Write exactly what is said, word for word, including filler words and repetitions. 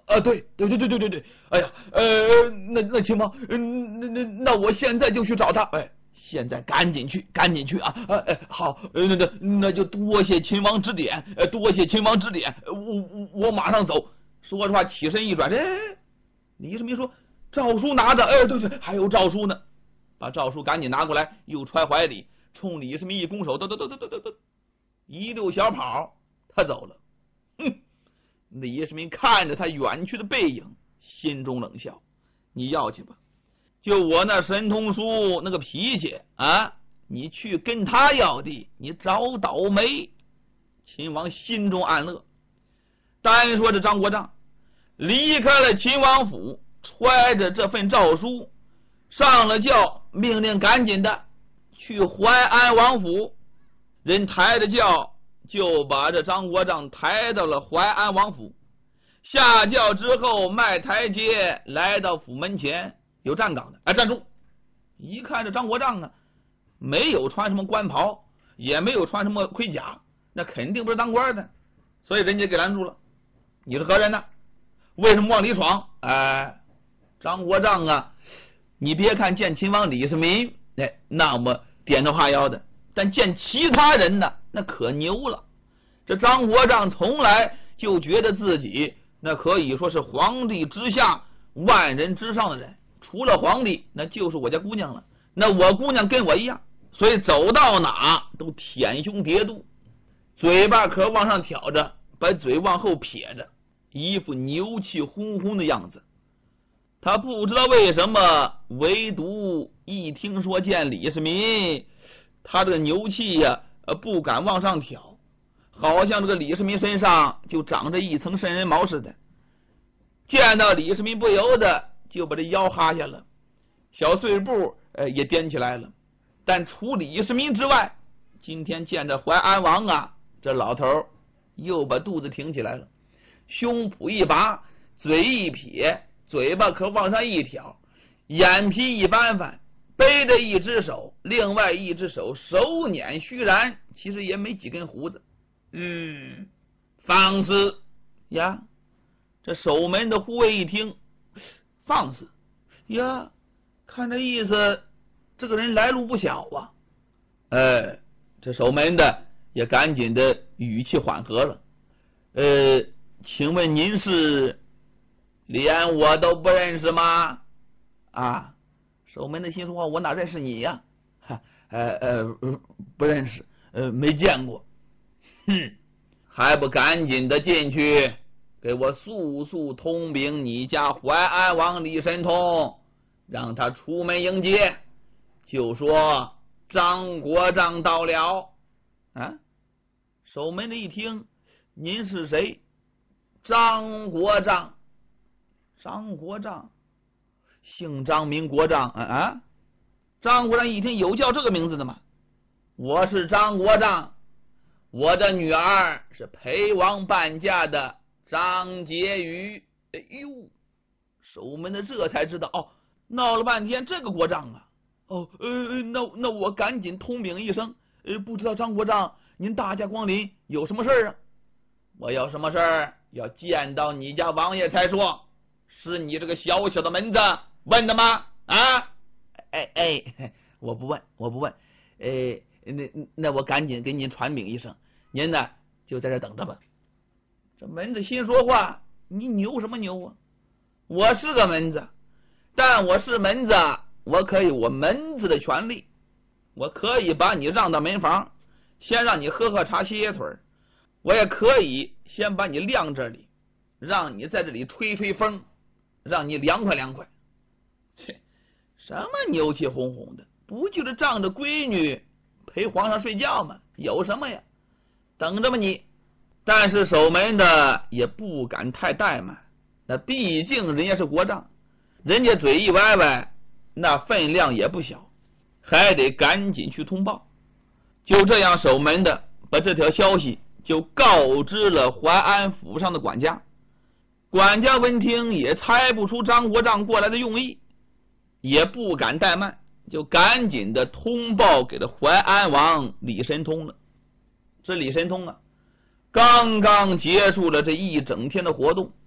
啊，对对对对对对对，哎呀，呃，那那秦王，嗯，那那那我现在就去找他，哎，现在赶紧去，赶紧去啊！哎，好，那那那就多谢秦王指点，呃，多谢秦王指点，我我我马上走。说实话，起身一转，哎，李世民说：“诏书拿着，哎，对对，还有诏书呢。”把诏书赶紧拿过来，又揣怀里，冲李世民一拱手，嘚嘚嘚嘚嘚嘚嘚，一溜小跑，他走了。哼！李世民看着他远去的背影，心中冷笑：“你要去吧，就我那神通书那个脾气啊，你去跟他要的，你找倒霉。”秦王心中暗乐。单说这张国丈离开了秦王府，揣着这份诏书上了轿，命令赶紧的去淮安王府。人抬着轿就把这张国丈抬到了淮安王府。下轿之后迈台阶来到府门前，有站岗的，哎，站住！一看这张国丈啊，没有穿什么官袍，也没有穿什么盔甲，那肯定不是当官的，所以人家给拦住了。你是何人呢？为什么往里闯？哎，张国丈啊，你别看见秦王李世民哎那么点头哈腰的，但见其他人呢，那可牛了。这张国丈从来就觉得自己那可以说是皇帝之下万人之上的人，除了皇帝那就是我家姑娘了，那我姑娘跟我一样，所以走到哪都舔胸叠肚，嘴巴壳往上挑着，把嘴往后撇着，一副牛气哄哄的样子。他不知道为什么，唯独一听说见李世民，他这个牛气呀、啊，不敢往上挑，好像这个李世民身上就长着一层圣人毛似的。见到李世民不由得就把这腰哈下了，小碎步呃也颠起来了。但除李世民之外，今天见着淮安王啊，这老头又把肚子挺起来了，胸脯一拔，嘴一撇，嘴巴可往上一挑，眼皮一翻翻，背着一只手，另外一只手手捻须髯，其实也没几根胡子。嗯，放肆呀！这守门的护卫一听，放肆呀，看这意思，这个人来路不小啊。哎，这守门的也赶紧的语气缓和了。呃，请问您是连我都不认识吗？啊，守门的心说：我哪认识你呀？哈，呃呃，不认识，呃，没见过。哼，还不赶紧的进去，给我速速通禀你家淮安王李神通，让他出门迎接，就说张国丈到了。啊，守门的一听，您是谁？张国丈。张国丈，姓张名国丈啊啊！张国丈一听，有叫这个名字的吗？我是张国丈，我的女儿是陪王伴驾的张婕妤。哎呦，守门的这才知道，哦，闹了半天这个国丈啊，哦，呃，那那我赶紧通禀一声，呃，不知道张国丈您大驾光临，有什么事啊？我有什么事儿要见到你家王爷才说。是你这个小小的门子问的吗？啊，哎哎，我不问，我不问。哎，那那我赶紧给您传禀一声，您呢就在这等着吧。这门子心说话，你牛什么牛啊？我是个门子，但我是门子，我可以我门子的权利，我可以把你让到门房，先让你喝喝茶歇歇腿，我也可以先把你晾这里，让你在这里吹吹风，让你凉快凉快。切，什么牛气哄哄的，不就是仗着闺女陪皇上睡觉吗？有什么呀？等着吧你。但是守门的也不敢太怠慢，那毕竟人家是国丈，人家嘴一歪歪，那分量也不小，还得赶紧去通报。就这样，守门的把这条消息就告知了淮安府上的管家。管家闻听也猜不出张国丈过来的用意，也不敢怠慢，就赶紧的通报给了淮安王李神通了。这李神通啊，刚刚结束了这一整天的活动，